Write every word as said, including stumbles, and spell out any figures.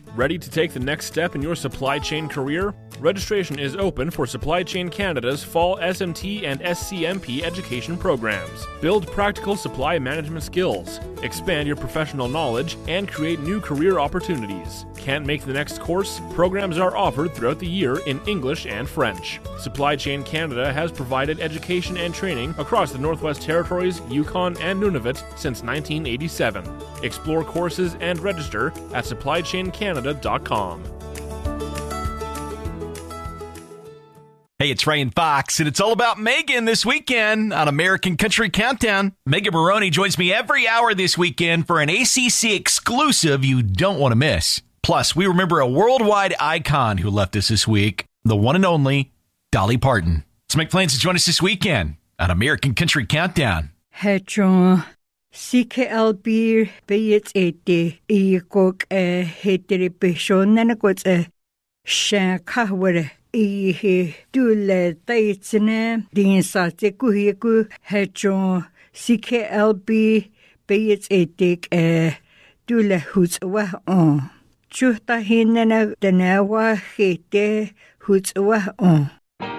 Ready to take the next step in your supply chain career? Registration is open for Supply Chain Canada's Fall S M T and S C M P education programs. Build practical supply management skills, expand your professional knowledge, and create new career opportunities. Can't make the next course? Programs are offered throughout the year in English and French. Supply Chain Canada has provided education and training across the Northwest Territories, Yukon, and Nunavut since nineteen eighty-seven. Explore courses and register at supply chain canada dot com. Hey, it's Ryan Fox, and it's all about Megan this weekend on American Country Countdown. Megan Maroney joins me every hour this weekend for an A C C exclusive you don't want to miss. Plus, we remember a worldwide icon who left us this week, the one and only Dolly Parton. So make plans to join us this weekend on American Country Countdown. Hey, John. C K L B Bayets eighty Eekok a Heteripishon and a good a Shankaware E Dule Taitsene Din Satekuhiku Hedron C K L B Bayets eighty a Dule Hoots wa on Chuta Hinana Denawa Hete Hoots wa on